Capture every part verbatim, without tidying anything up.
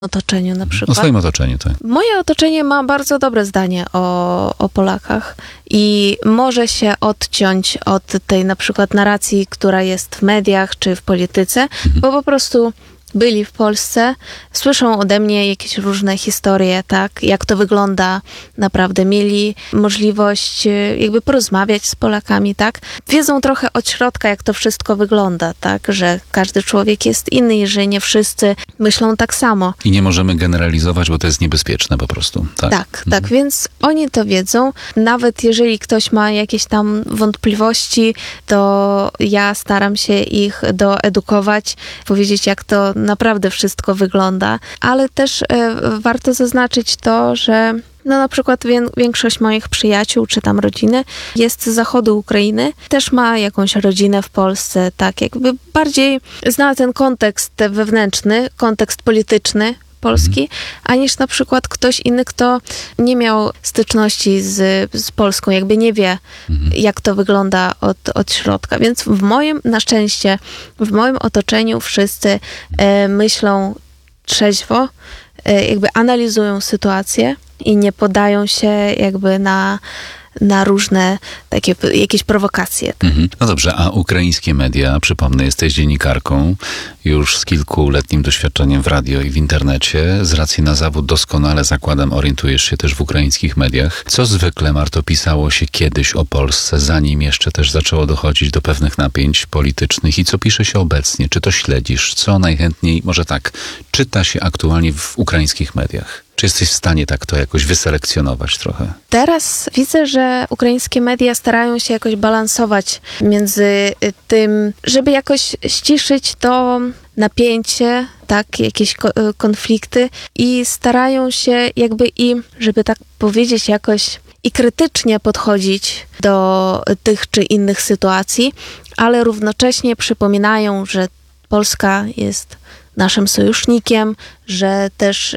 otoczeniu na przykład. O swoim otoczeniu, tak. Moje otoczenie ma bardzo dobre zdanie o, o Polakach i może się odciąć od tej na przykład narracji, która jest w mediach czy w polityce, mhm. bo po prostu byli w Polsce, słyszą ode mnie jakieś różne historie, tak, jak to wygląda naprawdę. Mieli możliwość jakby porozmawiać z Polakami, tak. Wiedzą trochę od środka, jak to wszystko wygląda, tak, że każdy człowiek jest inny i że nie wszyscy myślą tak samo. I nie możemy generalizować, bo to jest niebezpieczne po prostu. Tak, tak, mhm. tak, więc oni to wiedzą. Nawet jeżeli ktoś ma jakieś tam wątpliwości, to ja staram się ich doedukować, powiedzieć, jak to naprawdę wszystko wygląda, ale też e, warto zaznaczyć to, że no na przykład wie, większość moich przyjaciół czy tam rodziny jest z zachodu Ukrainy, też ma jakąś rodzinę w Polsce, tak jakby bardziej zna ten kontekst wewnętrzny, kontekst polityczny Polski, aniż na przykład ktoś inny, kto nie miał styczności z, z Polską, jakby nie wie, mhm. jak to wygląda od, od środka. Więc w moim, na szczęście, w moim otoczeniu wszyscy e, myślą trzeźwo, e, jakby analizują sytuację i nie podają się jakby na na różne takie jakieś prowokacje. Mhm. No dobrze, a ukraińskie media, przypomnę, jesteś dziennikarką już z kilkuletnim doświadczeniem w radio i w internecie. Z racji na zawód doskonale, zakładam, orientujesz się też w ukraińskich mediach. Co zwykle, Marto, pisało się kiedyś o Polsce, zanim jeszcze też zaczęło dochodzić do pewnych napięć politycznych i co pisze się obecnie? Czy to śledzisz? Co najchętniej, może tak, czyta się aktualnie w ukraińskich mediach? Czy jesteś w stanie tak to jakoś wyselekcjonować trochę? Teraz widzę, że ukraińskie media starają się jakoś balansować między tym, żeby jakoś ściszyć to napięcie, tak, jakieś konflikty i starają się jakby i, żeby tak powiedzieć, jakoś i krytycznie podchodzić do tych czy innych sytuacji, ale równocześnie przypominają, że Polska jest naszym sojusznikiem, że też y,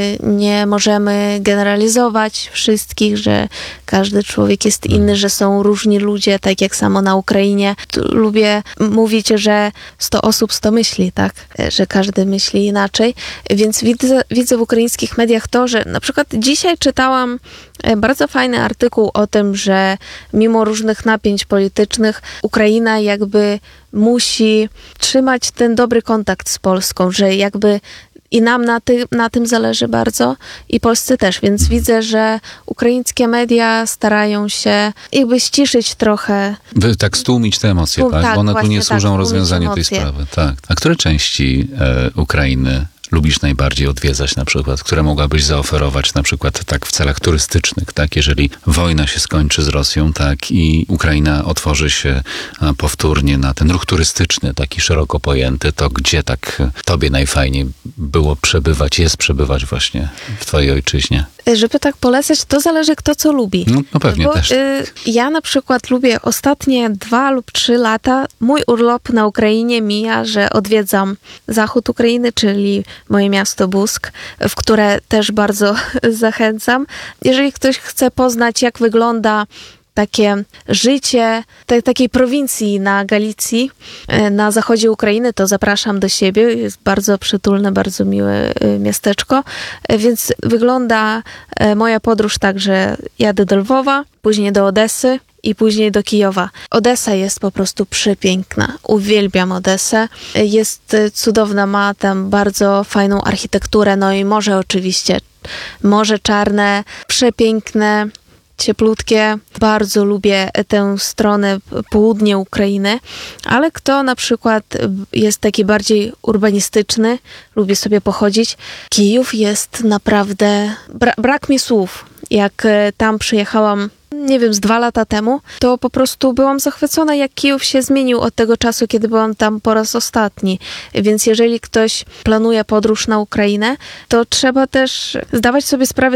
nie możemy generalizować wszystkich, że każdy człowiek jest inny, że są różni ludzie, tak jak samo na Ukrainie. Tu lubię mówić, że sto osób, sto myśli, tak? Że każdy myśli inaczej. Więc widzę, widzę w ukraińskich mediach to, że na przykład dzisiaj czytałam bardzo fajny artykuł o tym, że mimo różnych napięć politycznych Ukraina jakby musi trzymać ten dobry kontakt z Polską, że jakby i nam na, ty, na tym zależy bardzo i Polsce też, więc widzę, że ukraińskie media starają się jakby ściszyć trochę. By tak stłumić te emocje, Stłum, tak? tak? Bo one tu nie tak, służą rozwiązaniu tej sprawy. Tak. A które części e, Ukrainy lubisz najbardziej odwiedzać na przykład, które mogłabyś zaoferować na przykład tak w celach turystycznych, tak? Jeżeli wojna się skończy z Rosją, tak? I Ukraina otworzy się powtórnie na ten ruch turystyczny, taki szeroko pojęty, to gdzie tak tobie najfajniej było przebywać, jest przebywać właśnie w twojej ojczyźnie? Żeby tak polecać, to zależy kto co lubi. No, no pewnie Bo, też. Y, ja na przykład lubię ostatnie dwa lub trzy lata. Mój urlop na Ukrainie mija, że odwiedzam zachód Ukrainy, czyli moje miasto Busk, w które też bardzo zachęcam. Jeżeli ktoś chce poznać, jak wygląda takie życie te, takiej prowincji na Galicji, na zachodzie Ukrainy, to zapraszam do siebie. Jest bardzo przytulne, bardzo miłe miasteczko. Więc wygląda moja podróż tak, że jadę do Lwowa, później do Odessy i później do Kijowa. Odessa jest po prostu przepiękna. Uwielbiam Odessę. Jest cudowna, ma tam bardzo fajną architekturę, no i morze oczywiście. Morze Czarne, przepiękne, cieplutkie. Bardzo lubię tę stronę południe Ukrainy, ale kto na przykład jest taki bardziej urbanistyczny, lubi sobie pochodzić, Kijów jest naprawdę... Bra- brak mi słów. Jak tam przyjechałam, nie wiem, z dwa lata temu, to po prostu byłam zachwycona, jak Kijów się zmienił od tego czasu, kiedy byłam tam po raz ostatni. Więc jeżeli ktoś planuje podróż na Ukrainę, to trzeba też zdawać sobie sprawę z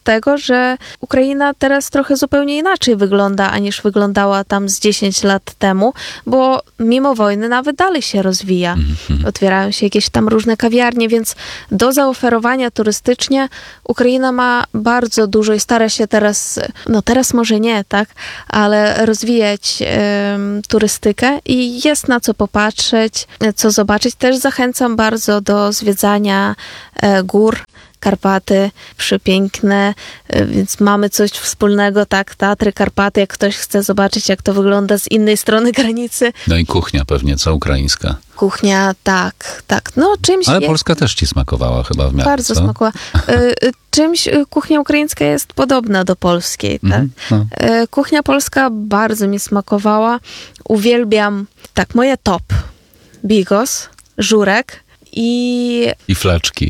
tego, że Ukraina teraz trochę zupełnie inaczej wygląda, aniż wyglądała tam z dziesięć lat temu, bo mimo wojny nawet dalej się rozwija. Mm-hmm. Otwierają się jakieś tam różne kawiarnie, więc do zaoferowania turystycznie Ukraina ma bardzo dużo i stara się teraz, no teraz może nie, tak, ale rozwijać um, turystykę i jest na co popatrzeć, co zobaczyć. Też zachęcam bardzo do zwiedzania e, gór. Karpaty przepiękne, więc mamy coś wspólnego, tak, Tatry, Karpaty, jak ktoś chce zobaczyć, jak to wygląda z innej strony granicy. No i kuchnia pewnie, co ukraińska. Kuchnia, tak, tak, no czymś... Ale je... Polska też ci smakowała chyba w miarę, Bardzo co? smakowała. Czymś kuchnia ukraińska jest podobna do polskiej, tak. Mm, no. Kuchnia polska bardzo mi smakowała. Uwielbiam, tak, moje top. Bigos, żurek, I... I flaczki.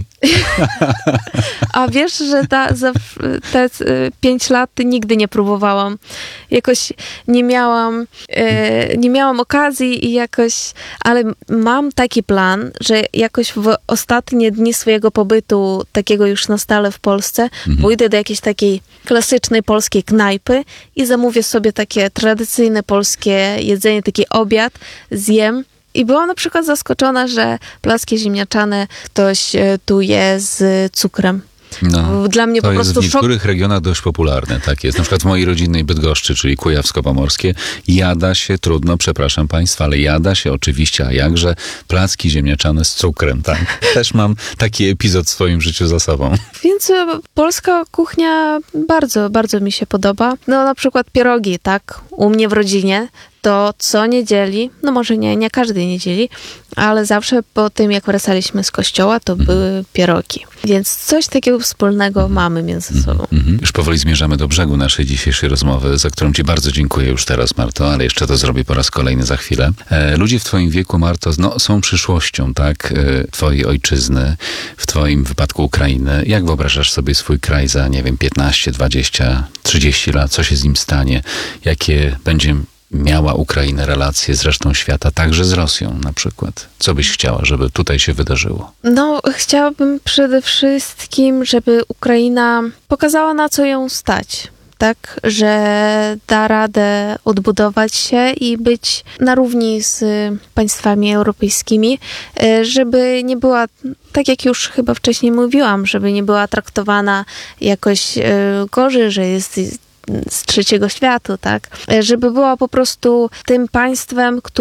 A wiesz, że ta, za te pięć lat nigdy nie próbowałam. Jakoś nie miałam, e, nie miałam okazji i jakoś, ale mam taki plan, że jakoś w ostatnie dni swojego pobytu, takiego już na stale w Polsce, mhm. pójdę do jakiejś takiej klasycznej polskiej knajpy i zamówię sobie takie tradycyjne polskie jedzenie, taki obiad, zjem. I byłam na przykład zaskoczona, że placki ziemniaczane ktoś tu je z cukrem. No, Dla mnie to po jest prostu w niektórych szok... regionach dość popularne, tak jest. Na przykład w mojej rodzinnej Bydgoszczy, czyli Kujawsko-Pomorskie, jada się, trudno, przepraszam państwa, ale jada się oczywiście, a jakże, placki ziemniaczane z cukrem, tak. Też mam taki epizod w swoim życiu za sobą. Więc polska kuchnia bardzo, bardzo mi się podoba. No na przykład pierogi, tak, u mnie w rodzinie. To co niedzieli, no może nie, nie każdej niedzieli, ale zawsze po tym, jak wracaliśmy z kościoła, to były pierogi. Więc coś takiego wspólnego mamy między sobą. Mm-hmm. Już powoli zmierzamy do brzegu naszej dzisiejszej rozmowy, za którą ci bardzo dziękuję już teraz, Marto, ale jeszcze to zrobię po raz kolejny za chwilę. E, ludzie w twoim wieku, Marto, no, są przyszłością, tak? E, twojej ojczyzny, w twoim wypadku Ukrainy. Jak wyobrażasz sobie swój kraj za, nie wiem, piętnaście, dwadzieścia, trzydzieści lat? Co się z nim stanie? Jakie będzie miała Ukraina relacje z resztą świata, także z Rosją na przykład? Co byś chciała, żeby tutaj się wydarzyło? No, chciałabym przede wszystkim, żeby Ukraina pokazała, na co ją stać. Tak, że da radę odbudować się i być na równi z państwami europejskimi, żeby nie była, tak jak już chyba wcześniej mówiłam, żeby nie była traktowana jakoś gorzej, że jest z trzeciego świata, tak? Żeby była po prostu tym państwem, które